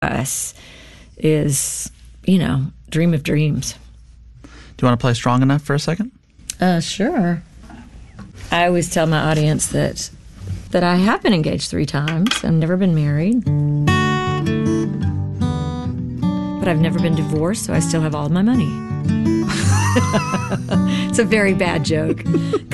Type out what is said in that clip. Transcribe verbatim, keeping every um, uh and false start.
us is, you know, dream of dreams. Do you want to play Strong Enough for a second? Uh, sure. I always tell my audience that that I have been engaged three times. I've never been married. But I've never been divorced, so I still have all my money. It's a very bad joke.